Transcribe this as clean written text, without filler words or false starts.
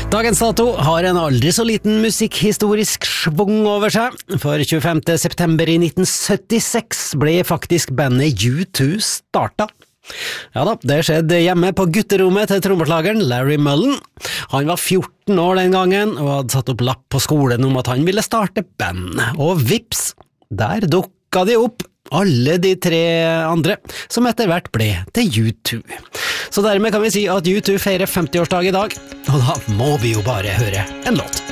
Dagens dato har en aldri så liten musikkhistorisk svung over seg. For 25. september i 1976 ble faktisk bandet U2 starta. Ja da, det skjedde hjemme på gutterommet til trommeslageren Larry Mullen. Han var 14 år den gangen, og hadde satt opp lapp på skolen om at han ville starte band. Og vips, der dukka de opp, alle de tre andre, som etter hvert ble til U2. Så dermed kan vi si at U2 feirer 50-årsdag i dag, og da må vi jo bare høre en låt.